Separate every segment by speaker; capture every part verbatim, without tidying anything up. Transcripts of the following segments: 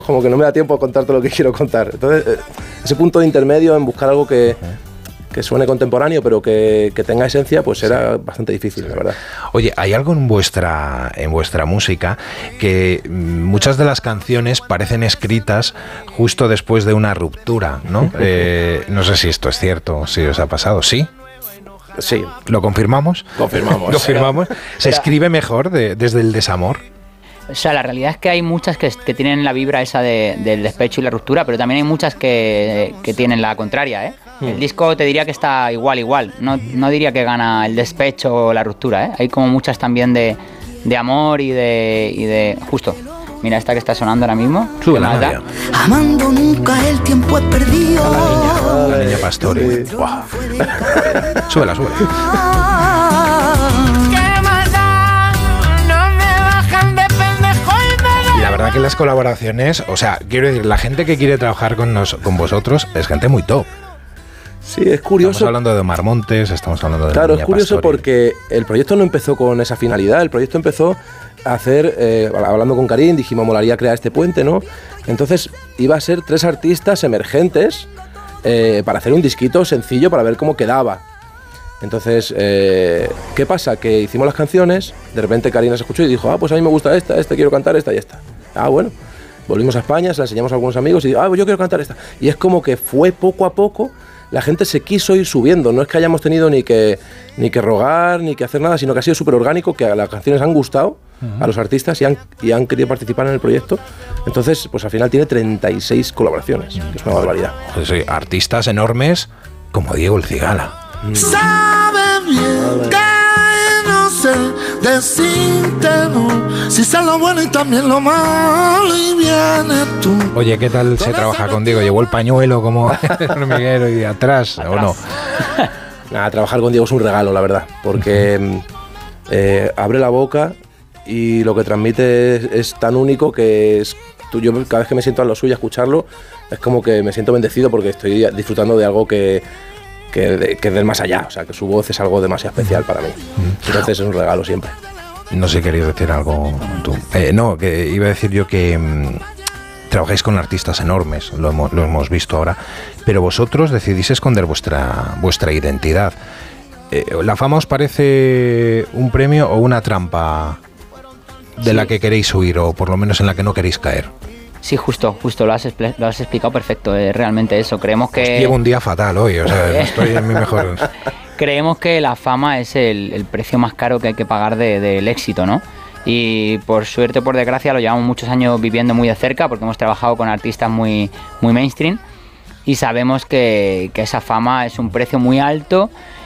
Speaker 1: como que no me da tiempo a contar todo lo que quiero contar. Entonces, eh, ese punto de intermedio en buscar algo que, que suene contemporáneo, pero que, que tenga esencia, pues era sí. bastante difícil, la verdad.
Speaker 2: Oye, hay algo en vuestra, en vuestra música que muchas de las canciones parecen escritas justo después de una ruptura, ¿no? eh, no sé si esto es cierto, si os ha pasado, ¿sí?
Speaker 1: Sí.
Speaker 2: ¿Lo confirmamos?
Speaker 1: Confirmamos.
Speaker 2: ¿Confirmamos? ¿Se escribe mejor de, desde el desamor?
Speaker 3: O sea, la realidad es que hay muchas que, que tienen la vibra esa de, del despecho y la ruptura, pero también hay muchas que, que tienen la contraria, ¿eh? Mm. El disco te diría que está igual, igual. No, no diría que gana el despecho o la ruptura, ¿eh? Hay como muchas también de, de amor y de, y de... Justo. Mira esta que está sonando ahora mismo.
Speaker 2: Sube la niña.
Speaker 4: Amando nunca el tiempo es perdido.
Speaker 2: La niña, la niña Pastori. Sí. Wow. Súbela, súbela. Y la verdad que las colaboraciones, o sea, quiero decir, la gente que quiere trabajar con, nos, con vosotros es gente muy top.
Speaker 1: Sí, es curioso.
Speaker 2: Estamos hablando de Omar Montes, estamos hablando de...
Speaker 1: Claro, es curioso Pastori. Porque el proyecto no empezó con esa finalidad, el proyecto empezó a hacer, eh, hablando con Karim, dijimos, molaría crear este puente, ¿no? Entonces iba a ser tres artistas emergentes eh, para hacer un disquito sencillo para ver cómo quedaba. Entonces, eh, ¿qué pasa? Que hicimos las canciones, de repente Karim las escuchó y dijo, ah, pues a mí me gusta esta, esta, quiero cantar esta y esta. Ah, bueno. Volvimos a España, se la enseñamos a algunos amigos y dijo, ah, pues yo quiero cantar esta. Y es como que fue poco a poco, la gente se quiso ir subiendo, no es que hayamos tenido ni que, ni que rogar, ni que hacer nada, sino que ha sido súper orgánico, que a las canciones han gustado uh-huh. a los artistas y han, y han querido participar en el proyecto. Entonces, pues al final tiene treinta y seis colaboraciones, que es una barbaridad.
Speaker 2: Pues sí, artistas enormes como Diego El Cigala.
Speaker 4: Mm. Sabe bien que no sé decirte no, si sé lo bueno y también lo malo y vienes tú.
Speaker 2: Oye, ¿qué tal se trabaja con Diego? ¿Llevó el pañuelo como el hormiguero y de atrás, atrás o no?
Speaker 1: Nada, trabajar con Diego es un regalo, la verdad, porque eh, abre la boca y lo que transmite es, es tan único que es, tú, yo cada vez que me siento a lo suyo a escucharlo, es como que me siento bendecido porque estoy disfrutando de algo que... Que, de, que del más allá, o sea, que su voz es algo demasiado especial para mí. Entonces es un regalo siempre.
Speaker 2: No sé, querías decir algo tú. Eh, no, que iba a decir yo que mmm, trabajáis con artistas enormes, lo hemos, lo hemos visto ahora, pero vosotros decidís esconder vuestra, vuestra identidad. Eh, ¿La fama os parece un premio o una trampa de sí. la que queréis huir, o por lo menos en la que no queréis caer?
Speaker 3: Sí, justo, justo, lo has, expl- lo has explicado perfecto, es realmente eso. Creemos que...
Speaker 2: Pues llevo un día fatal hoy, o sea, no estoy en mi mejor...
Speaker 3: Creemos que la fama es el, el precio más caro que hay que pagar de, del éxito, ¿no? Y por suerte o por desgracia lo llevamos muchos años viviendo muy de cerca porque hemos trabajado con artistas muy, muy mainstream y sabemos que, que esa fama es un precio muy alto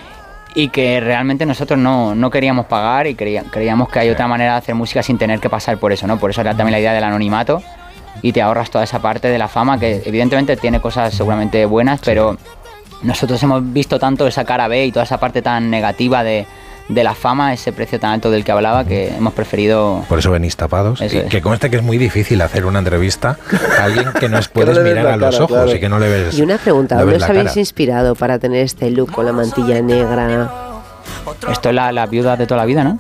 Speaker 3: y que realmente nosotros no, no queríamos pagar y creía, creíamos que hay otra manera de hacer música sin tener que pasar por eso, ¿no? Por eso era también la idea del anonimato. Y te ahorras toda esa parte de la fama que evidentemente tiene cosas seguramente buenas, pero nosotros hemos visto tanto esa cara B y toda esa parte tan negativa de, de la fama, ese precio tan alto del que hablaba, que hemos preferido...
Speaker 2: Por eso venís tapados. Y
Speaker 3: es.
Speaker 2: Que conste que es muy difícil hacer una entrevista a alguien que no puedes
Speaker 1: que no
Speaker 2: mirar a los
Speaker 1: cara,
Speaker 2: ojos
Speaker 1: claro.
Speaker 2: y que no le ves.
Speaker 5: Y una pregunta, ¿dónde os habéis
Speaker 2: cara?
Speaker 5: inspirado para tener este look con la mantilla negra?
Speaker 3: Esto es la, la viuda de toda la vida, ¿no?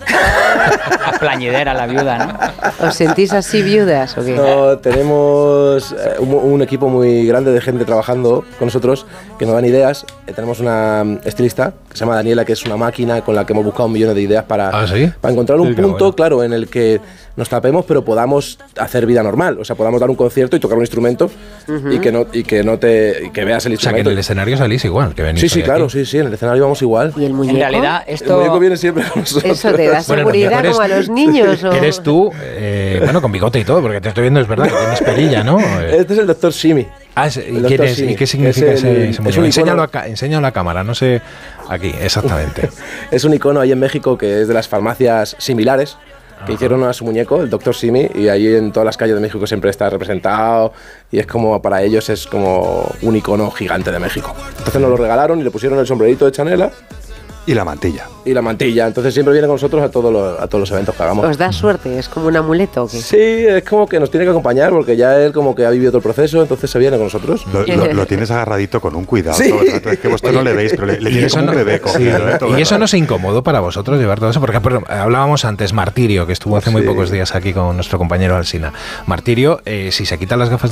Speaker 3: La plañidera, la viuda, ¿no?
Speaker 5: ¿Os sentís así viudas o qué?
Speaker 1: No, tenemos eh, un, un equipo muy grande de gente trabajando con nosotros que nos dan ideas. Eh, tenemos una estilista que se llama Daniela, que es una máquina con la que hemos buscado millones de ideas para,
Speaker 2: ¿Ah, sí?
Speaker 1: para encontrar un
Speaker 2: Sí,
Speaker 1: punto,
Speaker 2: bueno.
Speaker 1: claro, en el que nos tapemos, pero podamos hacer vida normal. O sea, podamos dar un concierto y tocar un instrumento uh-huh. y que no y que no te y que veas el
Speaker 2: O sea,
Speaker 1: instrumento.
Speaker 2: que en el escenario salís igual, que venís
Speaker 1: Sí, sí,
Speaker 2: hoy
Speaker 1: claro,
Speaker 2: aquí.
Speaker 1: sí, sí, en el escenario vamos igual.
Speaker 5: ¿Y el muñeco?
Speaker 3: En realidad, esto...
Speaker 1: El muñeco viene siempre con nosotros.
Speaker 5: ¿Eso te da
Speaker 2: Bueno,
Speaker 5: seguridad
Speaker 2: eres-
Speaker 5: como a los niños? ¿O?
Speaker 2: Eres tú, eh, bueno, con bigote y todo, porque te estoy viendo, es verdad que tienes perilla, ¿no?
Speaker 1: Este es el doctor Simi.
Speaker 2: Ah, es- ¿y,
Speaker 1: el
Speaker 2: quién
Speaker 1: doctor
Speaker 2: es?
Speaker 1: Simi,
Speaker 2: ¿Y qué significa
Speaker 1: que es el-
Speaker 2: ese, ese
Speaker 1: es
Speaker 2: muñeco?
Speaker 1: un icono-
Speaker 2: Enséñalo a, ca- enséñalo a la cámara, no sé, aquí, exactamente.
Speaker 1: Es un icono ahí en México que es de las farmacias similares que
Speaker 2: Ajá.
Speaker 1: hicieron a su muñeco, el doctor Simi, y ahí en todas las calles de México siempre está representado y es como, para ellos es como un icono gigante de México. Entonces nos lo regalaron y le pusieron el sombrerito de Chanela
Speaker 6: Y la mantilla.
Speaker 1: y la mantilla, entonces siempre viene con nosotros a todos los, a todos los eventos que hagamos.
Speaker 5: ¿Os da suerte? ¿Es como un amuleto o qué?
Speaker 1: Sí, es como que nos tiene que acompañar porque ya él como que ha vivido todo el proceso, entonces se viene con nosotros.
Speaker 6: Lo, lo- lo tienes agarradito con un cuidado.
Speaker 1: Sí.
Speaker 6: Todo el rato. Es que vosotros no le veis, pero le, le
Speaker 2: Y
Speaker 6: tiene
Speaker 2: eso
Speaker 6: como
Speaker 2: no-
Speaker 6: un bebé cogido. ¿eh? Todo
Speaker 2: Y
Speaker 6: el
Speaker 2: eso
Speaker 6: rato.
Speaker 2: no es incómodo para vosotros llevar todo eso, porque por ejemplo, hablábamos antes Martirio, que estuvo hace muy
Speaker 1: Sí.
Speaker 2: pocos días aquí con nuestro compañero Alsina. Martirio, eh, si se quita las gafas